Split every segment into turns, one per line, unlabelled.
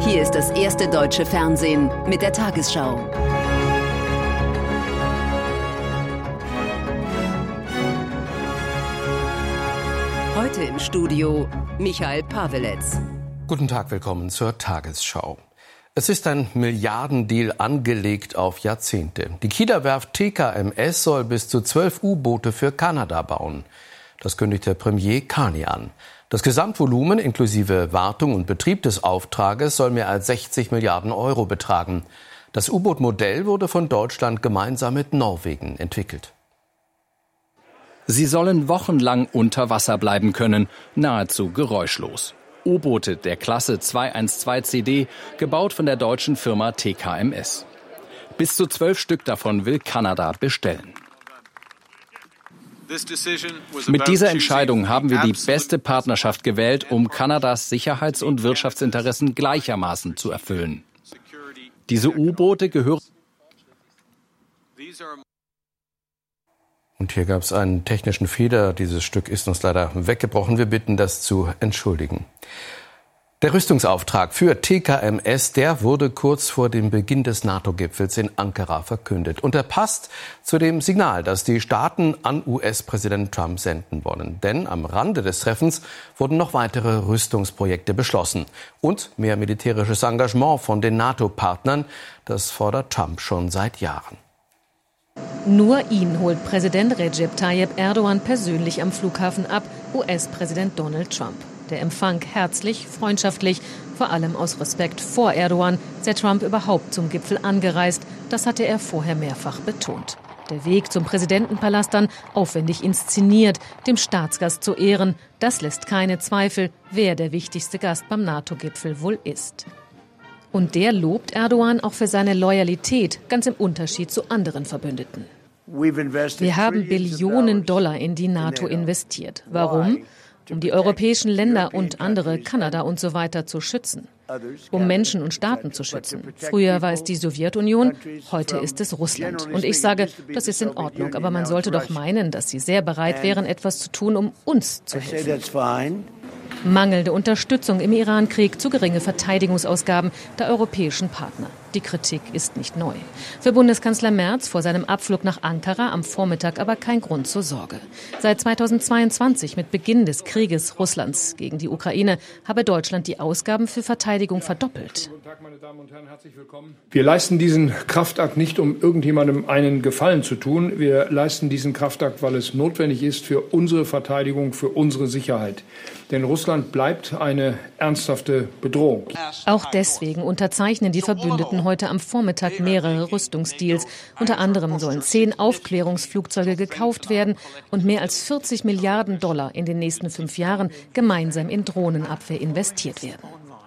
Hier ist das erste deutsche Fernsehen mit der Tagesschau. Heute im Studio Michael Paweletz.
Guten Tag, willkommen zur Tagesschau. Es ist ein Milliardendeal angelegt auf Jahrzehnte. Die Kieler Werft TKMS soll bis zu 12 U-Boote für Kanada bauen. Das kündigt der Premier Carney an. Das Gesamtvolumen inklusive Wartung und Betrieb des Auftrages soll mehr als 60 Milliarden Euro betragen. Das U-Boot-Modell wurde von Deutschland gemeinsam mit Norwegen entwickelt.
Sie sollen wochenlang unter Wasser bleiben können, nahezu geräuschlos. U-Boote der Klasse 212 CD, gebaut von der deutschen Firma TKMS. Bis zu 12 Stück davon will Kanada bestellen. Mit dieser Entscheidung haben wir die beste Partnerschaft gewählt, um Kanadas Sicherheits- und Wirtschaftsinteressen gleichermaßen zu erfüllen. Diese U-Boote gehören...
Und hier gab es einen technischen Fehler. Dieses Stück ist uns leider weggebrochen. Wir bitten, das zu entschuldigen. Der Rüstungsauftrag für TKMS, der wurde kurz vor dem Beginn des NATO-Gipfels in Ankara verkündet. Und er passt zu dem Signal, das die Staaten an US-Präsident Trump senden wollen. Denn am Rande des Treffens wurden noch weitere Rüstungsprojekte beschlossen. Und mehr militärisches Engagement von den NATO-Partnern. Das fordert Trump schon seit Jahren.
Nur ihn holt Präsident Recep Tayyip Erdogan persönlich am Flughafen ab, US-Präsident Donald Trump. Der Empfang herzlich, freundschaftlich, vor allem aus Respekt vor Erdogan, sei Trump überhaupt zum Gipfel angereist. Das hatte er vorher mehrfach betont. Der Weg zum Präsidentenpalast dann aufwendig inszeniert, dem Staatsgast zu ehren. Das lässt keine Zweifel, wer der wichtigste Gast beim NATO-Gipfel wohl ist. Und der lobt Erdogan auch für seine Loyalität, ganz im Unterschied zu anderen Verbündeten. Wir haben Billionen Dollar in die NATO investiert. Warum? Um die europäischen Länder und andere, Kanada und so weiter, zu schützen. Um Menschen und Staaten zu schützen. Früher war es die Sowjetunion, heute ist es Russland. Und ich sage, das ist in Ordnung, aber man sollte doch meinen, dass sie sehr bereit wären, etwas zu tun, um uns zu helfen. Mangelnde Unterstützung im Iran-Krieg, zu geringe Verteidigungsausgaben der europäischen Partner. Die Kritik ist nicht neu. Für Bundeskanzler Merz vor seinem Abflug nach Ankara am Vormittag aber kein Grund zur Sorge. Seit 2022, mit Beginn des Krieges Russlands gegen die Ukraine, habe Deutschland die Ausgaben für Verteidigung verdoppelt.
Guten Tag, meine Damen und Herren, herzlich willkommen. Wir leisten diesen Kraftakt nicht, um irgendjemandem einen Gefallen zu tun. Wir leisten diesen Kraftakt, weil es notwendig ist für unsere Verteidigung, für unsere Sicherheit. Denn Russland bleibt eine ernsthafte Bedrohung.
Auch deswegen unterzeichnen die Verbündeten heute am Vormittag mehrere Rüstungsdeals. Unter anderem sollen 10 Aufklärungsflugzeuge gekauft werden und mehr als 40 Milliarden Dollar in den nächsten 5 Jahren gemeinsam in Drohnenabwehr investiert werden.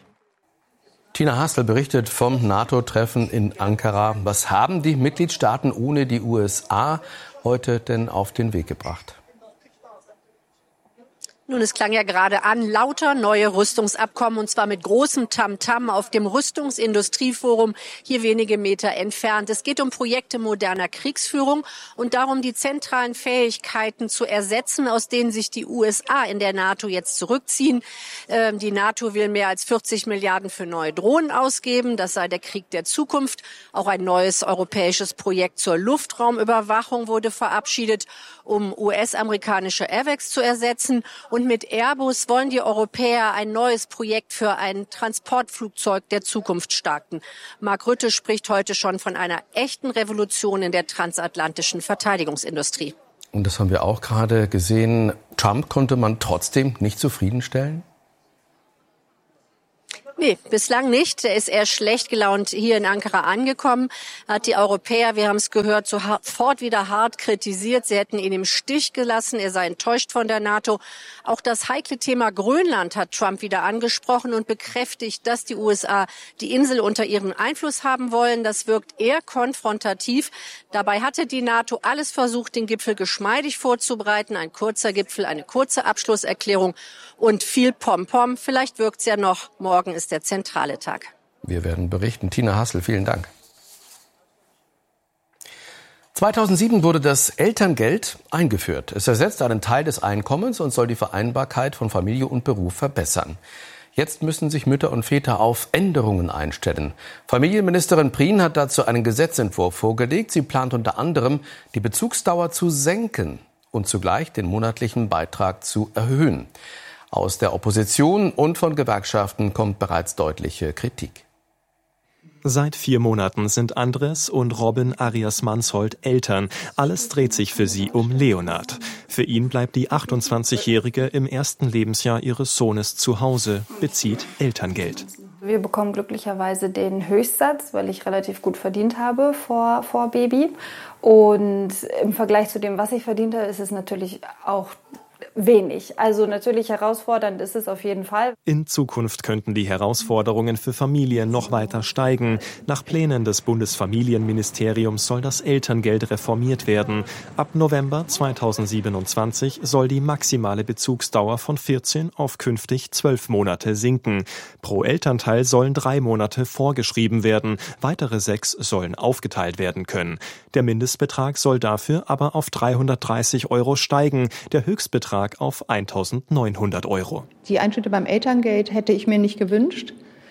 Tina Hassel berichtet vom NATO-Treffen in Ankara. Was haben die Mitgliedstaaten ohne die USA heute denn auf den Weg gebracht?
Nun, es klang ja gerade an, lauter neue Rüstungsabkommen, und zwar mit großem Tamtam auf dem Rüstungsindustrieforum, hier wenige Meter entfernt. Es geht um Projekte moderner Kriegsführung und darum, die zentralen Fähigkeiten zu ersetzen, aus denen sich die USA in der NATO jetzt zurückziehen. Die NATO will mehr als 40 Milliarden für neue Drohnen ausgeben. Das sei der Krieg der Zukunft. Auch ein neues europäisches Projekt zur Luftraumüberwachung wurde verabschiedet, um US-amerikanische AWACS zu ersetzen. Und mit Airbus wollen die Europäer ein neues Projekt für ein Transportflugzeug der Zukunft starten. Mark Rutte spricht heute schon von einer echten Revolution in der transatlantischen Verteidigungsindustrie.
Und das haben wir auch gerade gesehen. Trump konnte man trotzdem nicht zufriedenstellen?
Nee, bislang nicht. Er ist eher schlecht gelaunt hier in Ankara angekommen, hat die Europäer, wir haben es gehört, sofort wieder hart kritisiert. Sie hätten ihn im Stich gelassen, er sei enttäuscht von der NATO. Auch das heikle Thema Grönland hat Trump wieder angesprochen und bekräftigt, dass die USA die Insel unter ihrem Einfluss haben wollen. Das wirkt eher konfrontativ. Dabei hatte die NATO alles versucht, den Gipfel geschmeidig vorzubereiten. Ein kurzer Gipfel, eine kurze Abschlusserklärung und viel Pompom. Vielleicht wirkt's ja noch. Morgen ist der zentrale Tag.
Wir werden berichten. Tina Hassel, vielen Dank. 2007 wurde das Elterngeld eingeführt. Es ersetzt einen Teil des Einkommens und soll die Vereinbarkeit von Familie und Beruf verbessern. Jetzt müssen sich Mütter und Väter auf Änderungen einstellen. Familienministerin Prien hat dazu einen Gesetzentwurf vorgelegt. Sie plant unter anderem, die Bezugsdauer zu senken und zugleich den monatlichen Beitrag zu erhöhen. Aus der Opposition und von Gewerkschaften kommt bereits deutliche Kritik.
Seit 4 Monaten sind Andres und Robin Arias-Mansholt Eltern. Alles dreht sich für sie um Leonard. Für ihn bleibt die 28-Jährige im ersten Lebensjahr ihres Sohnes zu Hause, bezieht Elterngeld.
Wir bekommen glücklicherweise den Höchstsatz, weil ich relativ gut verdient habe vor Baby. Und im Vergleich zu dem, was ich verdiente, ist es natürlich auch wenig. Also natürlich herausfordernd ist es auf jeden Fall.
In Zukunft könnten die Herausforderungen für Familien noch weiter steigen. Nach Plänen des Bundesfamilienministeriums soll das Elterngeld reformiert werden. Ab November 2027 soll die maximale Bezugsdauer von 14 auf künftig 12 Monate sinken. Pro Elternteil sollen 3 Monate vorgeschrieben werden. Weitere 6 sollen aufgeteilt werden können. Der Mindestbetrag soll dafür aber auf 330 € steigen. Der Höchstbetrag auf 1.900 €.
Die Einschnitte beim Elterngeld hätte ich mir nicht gewünscht.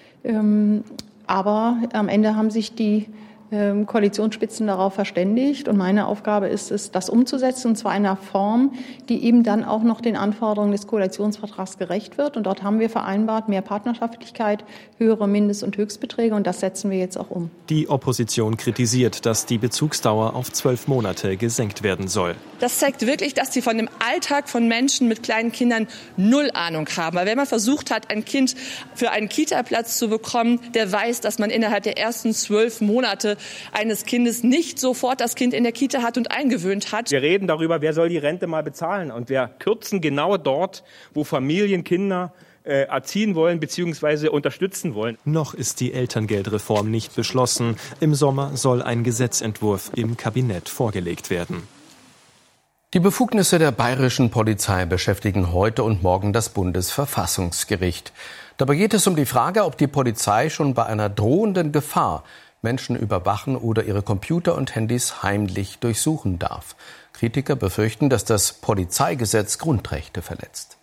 Aber am Ende haben sich die Koalitionsspitzen darauf verständigt. Und meine Aufgabe ist es, das umzusetzen, und zwar in einer Form, die eben dann auch noch den Anforderungen des Koalitionsvertrags gerecht wird. Und dort haben wir vereinbart, mehr Partnerschaftlichkeit, höhere Mindest- und Höchstbeträge. Und das setzen wir jetzt auch um.
Die Opposition kritisiert, dass die Bezugsdauer auf 12 Monate gesenkt werden soll.
Das zeigt wirklich, dass sie von dem Alltag von Menschen mit kleinen Kindern null Ahnung haben. Weil wenn man versucht hat, ein Kind für einen Kita-Platz zu bekommen, der weiß, dass man innerhalb der ersten 12 Monate eines Kindes nicht sofort das Kind in der Kita hat und eingewöhnt hat.
Wir reden darüber, wer soll die Rente mal bezahlen. Und wir kürzen genau dort, wo Familien Kinder erziehen wollen bzw. unterstützen wollen.
Noch ist die Elterngeldreform nicht beschlossen. Im Sommer soll ein Gesetzentwurf im Kabinett vorgelegt werden.
Die Befugnisse der bayerischen Polizei beschäftigen heute und morgen das Bundesverfassungsgericht. Dabei geht es um die Frage, ob die Polizei schon bei einer drohenden Gefahr Menschen überwachen oder ihre Computer und Handys heimlich durchsuchen darf. Kritiker befürchten, dass das Polizeigesetz Grundrechte verletzt.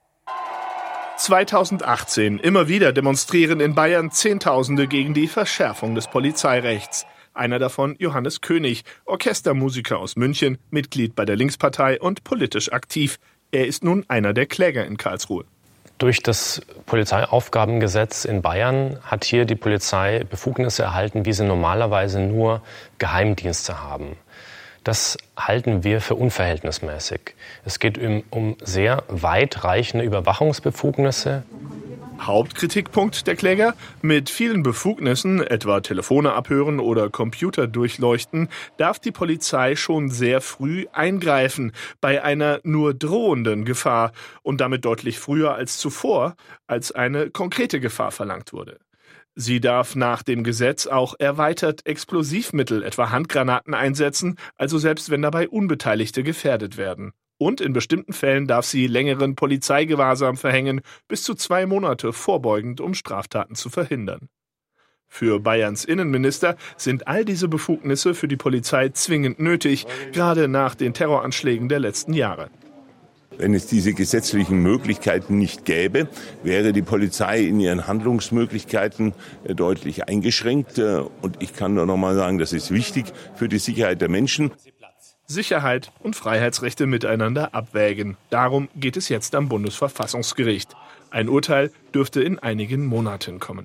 2018. Immer wieder demonstrieren in Bayern Zehntausende gegen die Verschärfung des Polizeirechts. Einer davon Johannes König, Orchestermusiker aus München, Mitglied bei der Linkspartei und politisch aktiv. Er ist nun einer der Kläger in Karlsruhe.
Durch das Polizeiaufgabengesetz in Bayern hat hier die Polizei Befugnisse erhalten, wie sie normalerweise nur Geheimdienste haben. Das halten wir für unverhältnismäßig. Es geht um sehr weitreichende Überwachungsbefugnisse.
Hauptkritikpunkt der Kläger: Mit vielen Befugnissen, etwa Telefone abhören oder Computer durchleuchten, darf die Polizei schon sehr früh eingreifen, bei einer nur drohenden Gefahr und damit deutlich früher als zuvor, als eine konkrete Gefahr verlangt wurde. Sie darf nach dem Gesetz auch erweitert Explosivmittel, etwa Handgranaten, einsetzen, also selbst wenn dabei Unbeteiligte gefährdet werden. Und in bestimmten Fällen darf sie längeren Polizeigewahrsam verhängen, bis zu 2 Monate vorbeugend, um Straftaten zu verhindern. Für Bayerns Innenminister sind all diese Befugnisse für die Polizei zwingend nötig, gerade nach den Terroranschlägen der letzten Jahre.
Wenn es diese gesetzlichen Möglichkeiten nicht gäbe, wäre die Polizei in ihren Handlungsmöglichkeiten deutlich eingeschränkt. Und ich kann nur noch mal sagen, das ist wichtig für die Sicherheit der Menschen.
Sicherheit und Freiheitsrechte miteinander abwägen. Darum geht es jetzt am Bundesverfassungsgericht. Ein Urteil dürfte in einigen Monaten kommen.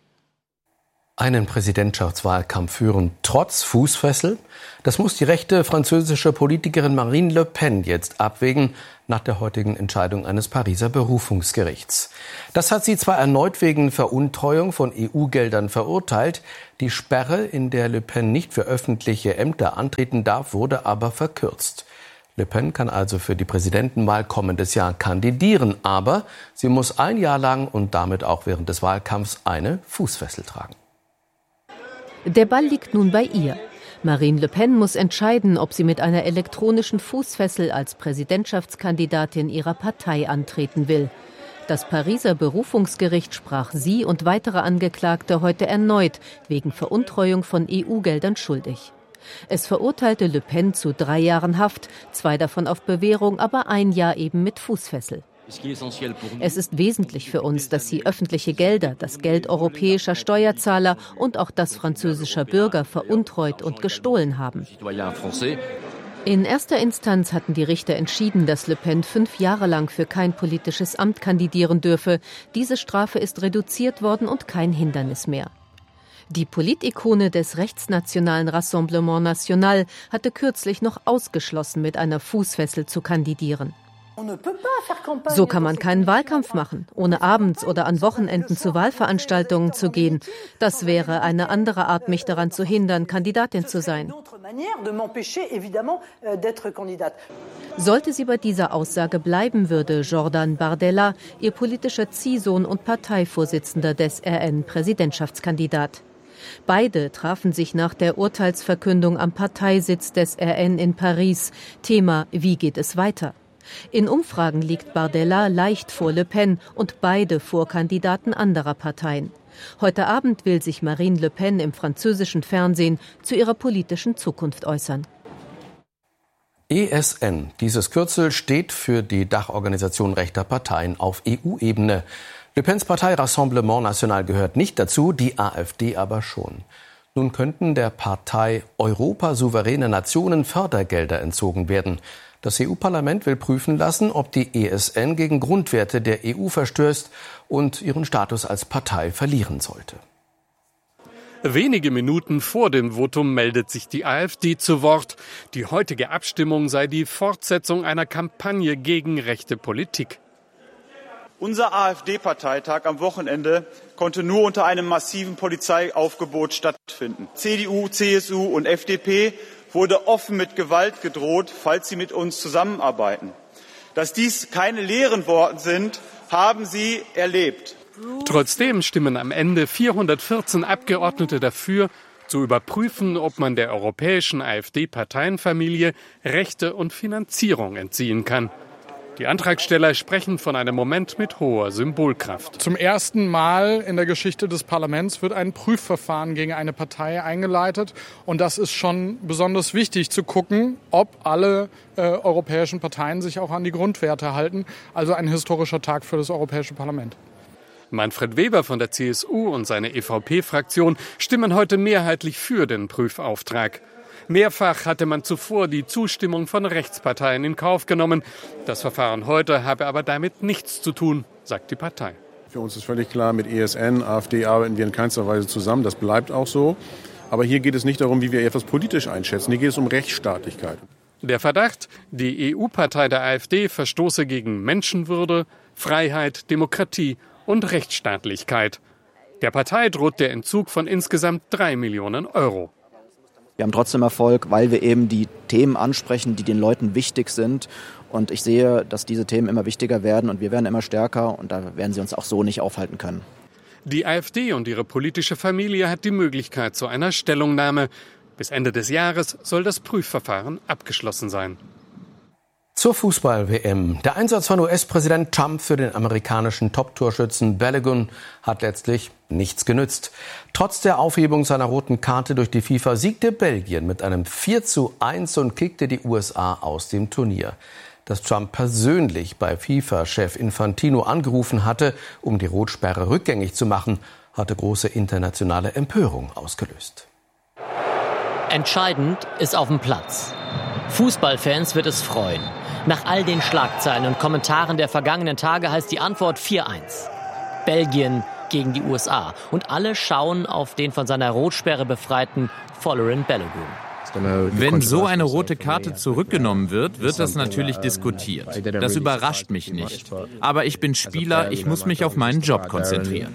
Einen Präsidentschaftswahlkampf führen trotz Fußfessel? Das muss die rechte französische Politikerin Marine Le Pen jetzt abwägen nach der heutigen Entscheidung eines Pariser Berufungsgerichts. Das hat sie zwar erneut wegen Veruntreuung von EU-Geldern verurteilt. Die Sperre, in der Le Pen nicht für öffentliche Ämter antreten darf, wurde aber verkürzt. Le Pen kann also für die Präsidentenwahl kommendes Jahr kandidieren, aber sie muss ein Jahr lang und damit auch während des Wahlkampfs eine Fußfessel tragen.
Der Ball liegt nun bei ihr. Marine Le Pen muss entscheiden, ob sie mit einer elektronischen Fußfessel als Präsidentschaftskandidatin ihrer Partei antreten will. Das Pariser Berufungsgericht sprach sie und weitere Angeklagte heute erneut wegen Veruntreuung von EU-Geldern schuldig. Es verurteilte Le Pen zu 3 Jahren Haft, 2 davon auf Bewährung, aber 1 Jahr eben mit Fußfessel.
Es ist wesentlich für uns, dass sie öffentliche Gelder, das Geld europäischer Steuerzahler und auch das französischer Bürger veruntreut und gestohlen haben. In erster Instanz hatten die Richter entschieden, dass Le Pen 5 Jahre lang für kein politisches Amt kandidieren dürfe. Diese Strafe ist reduziert worden und kein Hindernis mehr. Die Politikone des rechtsnationalen Rassemblement National hatte kürzlich noch ausgeschlossen, mit einer Fußfessel zu kandidieren. So kann man keinen Wahlkampf machen, ohne abends oder an Wochenenden zu Wahlveranstaltungen zu gehen. Das wäre eine andere Art, mich daran zu hindern, Kandidatin zu sein. Sollte sie bei dieser Aussage bleiben, würde Jordan Bardella, ihr politischer Ziehsohn und Parteivorsitzender des RN-Präsidentschaftskandidat. Beide trafen sich nach der Urteilsverkündung am Parteisitz des RN in Paris. Thema: Wie geht es weiter? In Umfragen liegt Bardella leicht vor Le Pen und beide Vorkandidaten anderer Parteien. Heute Abend will sich Marine Le Pen im französischen Fernsehen zu ihrer politischen Zukunft äußern.
ESN, dieses Kürzel steht für die Dachorganisation rechter Parteien auf EU-Ebene. Le Pens Partei Rassemblement National gehört nicht dazu, die AfD aber schon. Nun könnten der Partei Europa-souveräne Nationen Fördergelder entzogen werden. Das EU-Parlament will prüfen lassen, ob die ESN gegen Grundwerte der EU verstößt und ihren Status als Partei verlieren sollte.
Wenige Minuten vor dem Votum meldet sich die AfD zu Wort. Die heutige Abstimmung sei die Fortsetzung einer Kampagne gegen rechte Politik.
Unser AfD-Parteitag am Wochenende konnte nur unter einem massiven Polizeiaufgebot stattfinden. CDU, CSU und FDP wurde offen mit Gewalt gedroht, falls sie mit uns zusammenarbeiten. Dass dies keine leeren Worte sind, haben sie erlebt.
Trotzdem stimmen am Ende 414 Abgeordnete dafür, zu überprüfen, ob man der europäischen AfD-Parteienfamilie Rechte und Finanzierung entziehen kann. Die Antragsteller sprechen von einem Moment mit hoher Symbolkraft.
Zum ersten Mal in der Geschichte des Parlaments wird ein Prüfverfahren gegen eine Partei eingeleitet. Und das ist schon besonders wichtig, zu gucken, ob alle europäischen Parteien sich auch an die Grundwerte halten. Also ein historischer Tag für das Europäische Parlament.
Manfred Weber von der CSU und seine EVP-Fraktion stimmen heute mehrheitlich für den Prüfauftrag. Mehrfach hatte man zuvor die Zustimmung von Rechtsparteien in Kauf genommen. Das Verfahren heute habe aber damit nichts zu tun, sagt die Partei.
Für uns ist völlig klar, mit ESN, AfD arbeiten wir in keinster Weise zusammen. Das bleibt auch so. Aber hier geht es nicht darum, wie wir etwas politisch einschätzen. Hier geht es um Rechtsstaatlichkeit.
Der Verdacht, die EU-Partei der AfD verstoße gegen Menschenwürde, Freiheit, Demokratie und Rechtsstaatlichkeit. Der Partei droht der Entzug von insgesamt 3 Millionen Euro.
Wir haben trotzdem Erfolg, weil wir eben die Themen ansprechen, die den Leuten wichtig sind. Und ich sehe, dass diese Themen immer wichtiger werden und wir werden immer stärker und da werden sie uns auch so nicht aufhalten können.
Die AfD und ihre politische Familie hat die Möglichkeit zu einer Stellungnahme. Bis Ende des Jahres soll das Prüfverfahren abgeschlossen sein.
Zur Fußball-WM. Der Einsatz von US-Präsident Trump für den amerikanischen Top-Torschützen Balogun hat letztlich nichts genützt. Trotz der Aufhebung seiner roten Karte durch die FIFA siegte Belgien mit einem 4:1 und kickte die USA aus dem Turnier. Dass Trump persönlich bei FIFA-Chef Infantino angerufen hatte, um die Rotsperre rückgängig zu machen, hatte große internationale Empörung ausgelöst.
Entscheidend ist auf dem Platz. Fußballfans wird es freuen. Nach all den Schlagzeilen und Kommentaren der vergangenen Tage heißt die Antwort 4:1. Belgien gegen die USA. Und alle schauen auf den von seiner Rotsperre befreiten Folarin Balogun.
Wenn so eine rote Karte zurückgenommen wird, wird das natürlich diskutiert. Das überrascht mich nicht. Aber ich bin Spieler, ich muss mich auf meinen Job konzentrieren.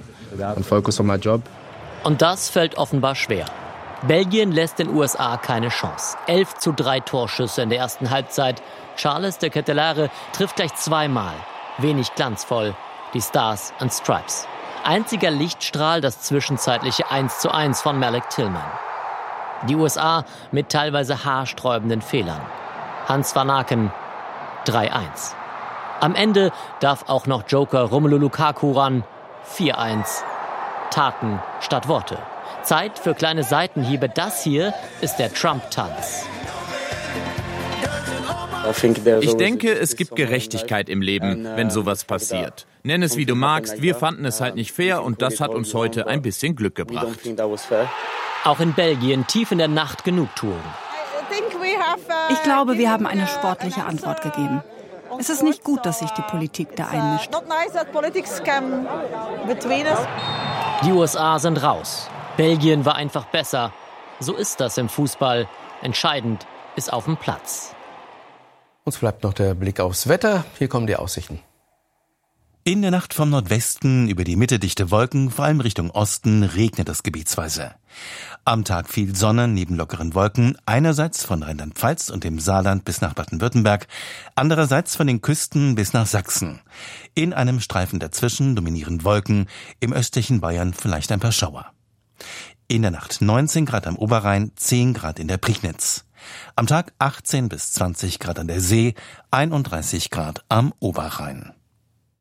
Und das fällt offenbar schwer. Belgien lässt den USA keine Chance. 11:3 Torschüsse in der ersten Halbzeit. Charles de Ketelaere trifft gleich zweimal. Wenig glanzvoll. Die Stars and Stripes. Einziger Lichtstrahl das zwischenzeitliche 1:1 von Malik Tillman. Die USA mit teilweise haarsträubenden Fehlern. Hans van Aken 3:1. Am Ende darf auch noch Joker Romelu Lukaku ran. 4:1. Taten statt Worte. Zeit für kleine Seitenhiebe. Das hier ist der Trump-Tanz.
Ich denke, es gibt Gerechtigkeit im Leben, wenn sowas passiert. Nenn es wie du magst, wir fanden es halt nicht fair und das hat uns heute ein bisschen Glück gebracht.
Auch in Belgien tief in der Nacht Genugtuung.
Ich glaube, wir haben eine sportliche Antwort gegeben. Es ist nicht gut, dass sich die Politik da einmischt.
Die USA sind raus. Belgien war einfach besser. So ist das im Fußball. Entscheidend ist auf dem Platz.
Uns bleibt noch der Blick aufs Wetter. Hier kommen die Aussichten.
In der Nacht vom Nordwesten über die Mitte dichte Wolken, vor allem Richtung Osten regnet es gebietsweise. Am Tag viel Sonne neben lockeren Wolken, einerseits von Rheinland-Pfalz und dem Saarland bis nach Baden-Württemberg, andererseits von den Küsten bis nach Sachsen. In einem Streifen dazwischen dominieren Wolken, im östlichen Bayern vielleicht ein paar Schauer. In der Nacht 19 Grad am Oberrhein, 10 Grad in der Prignitz. Am Tag 18 bis 20 Grad an der See, 31 Grad am Oberrhein.